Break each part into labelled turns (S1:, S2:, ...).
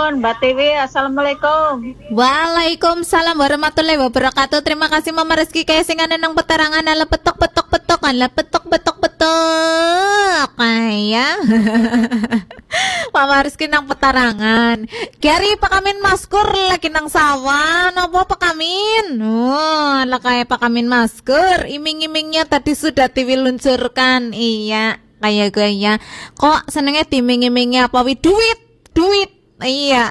S1: Nuhun, Mbak Tiwi, Assalamualaikum.
S2: Waalaikumsalam warahmatullahi wabarakatuh. Terima kasih Mama Rizky kesingan nang peterangan ala petok kayak Mama Rizky nang petarangan. Kari pakamin maskur lagi nang sawah. Nopo pakamin? Lah kayak pakamin maskur. Iming-imingnya tadi sudah Tiwi luncurkan. Iya, kayak gaya. Kok senengnya diming-imingnya apa wi duit? Iya.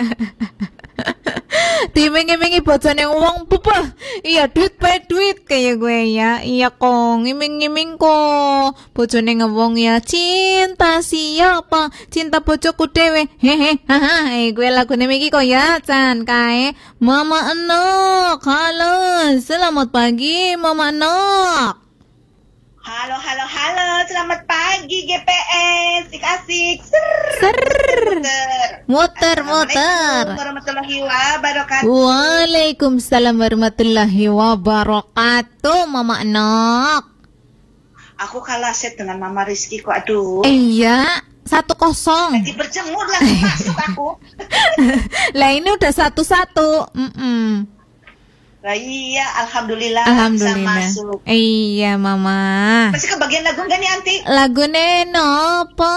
S2: Diming-imingi bojone wong bebah. Iya, duit kayak gue ya. Iya kong, iming-iming kok. Bojone ngewong ya, cinta siapa? Cinta bojoku dewe. Hehe, haha. Gue lagune iki kok ya, Chan kae. Mama Enok. Halo, selamat pagi Mama Enok.
S3: Halo, selamat pagi GPS, asik.
S2: Muter.
S3: Warahmatullahi wabarakatuh.
S2: Waalaikumsalam warahmatullahi wabarakatuh, Mama Enok.
S3: Aku kalah set dengan Mama Rizky kok, aduh.
S2: Iya, 1-0.
S3: Lagi berjemur langsung masuk aku.
S2: Lah ini udah 1-1.
S3: Lah iya, alhamdulillah bisa masuk.
S2: Iya, Mama.
S3: Masih kebagian lagu enggak nih, Anti?
S2: Lagune nopo?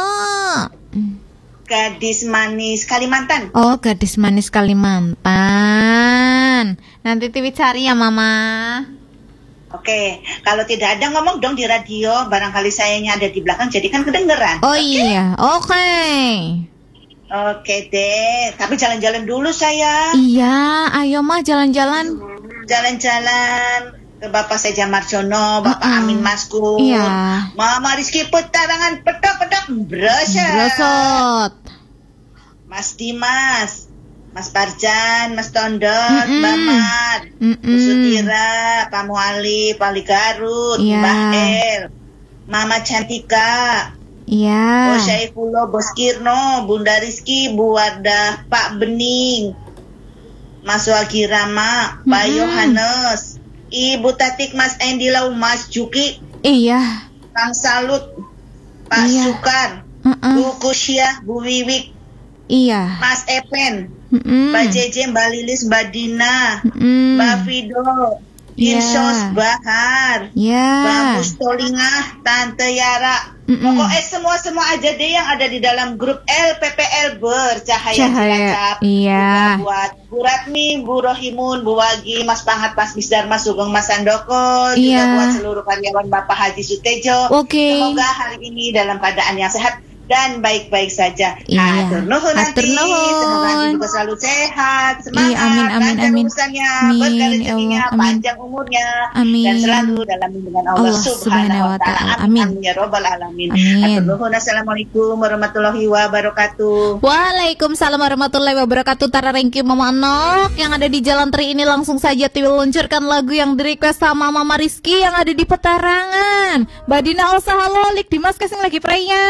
S3: Gadis Manis Kalimantan.
S2: Oh, Gadis Manis Kalimantan. Nanti Tiwi cari ya, Mama.
S3: Oke, kalau tidak ada ngomong dong di radio, barangkali sayanya ada di belakang jadi kan kedengeran.
S2: Oh iya, oke.
S3: Oke deh, tapi jalan-jalan dulu saya.
S2: Iya, ayo mah jalan-jalan.
S3: Jalan-jalan ke Bapak Seja Marjono, Bapak Amin Maskur,
S2: iya.
S3: Mama Rizky petarangan petok brosot. Mas Dimas, Mas Parjan, Mas Tondot, Mamat, Bu Sutira, Pak Muali, Pak Garut, Mbak El, Mama Cantika,
S2: iya.
S3: Bos Syaifullah, Bos Kirno, Bunda Rizky, Bu Wardah, Pak Bening, Mas Wagi Rama, Pak Yohanes, Ibu Tatik, Mas Endilau, Mas Juki,
S2: iya.
S3: Kang Salut, Pak Sukar, Bu Kusyah, Bu Wiwik,
S2: iya.
S3: Mas Epen, Mbak Jeje, Mbak Lilis, Mbak Dina, Mbak Fido, Insos Bahar, Mbak Mustolingah, Tante Yara. Pokoknya semua aja deh yang ada di dalam grup LPPL Bercahaya Cilacap.
S2: Iya.
S3: Buat Bu Ratmi, Bu Rohimun, Bu Wagi, Mas Pangat, Mas Bisdar, Mas Sugeng, Mas Sandoko, juga buat seluruh karyawan Bapak Haji Sutejo. Semoga hari ini dalam keadaan yang sehat dan baik-baik saja. Hatur nuhun nanti. Semoga juga selalu sehat, semangat, lancar urusannya, berkah rezekinya, panjang umurnya, dan selalu dalam lindungan Allah Subhanahu wa Ta'ala. Amin ya Rabbal Alamin. Hatur nuhun. Assalamualaikum warahmatullahi wabarakatuh.
S2: Waalaikumsalam warahmatullahi wabarakatuh. Tara thank you Mama Enok yang ada di Jalan Tri ini. Langsung saja Tiwi luncurkan lagu yang di request sama Mama Rizky yang ada di petarangan. Mbak Dina Osa halo, Lik Dimas kasih lagi perayaan.